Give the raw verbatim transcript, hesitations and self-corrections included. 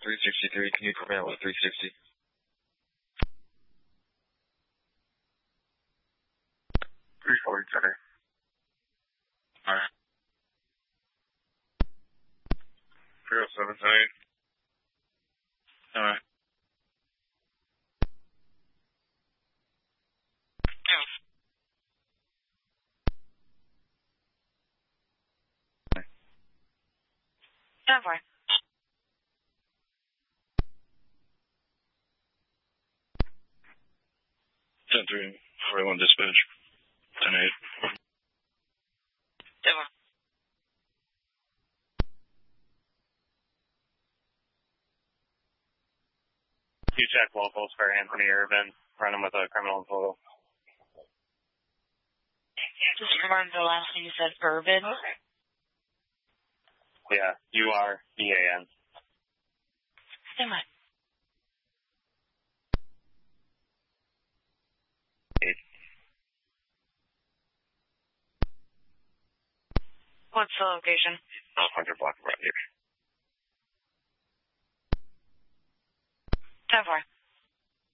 three sixty-three. Can you prevent with three sixty? three forty, center. Alright. three oh seven, nine. Alright. ten four. ten three, forty-one dispatch. ten eight. ten four. You check locals for Anthony Irvin, run him with a criminal total. Just remember the last thing you said, Irvin? Yeah, U R B A N. Stand by. Eight. What's the location? one hundred block around here. ten four.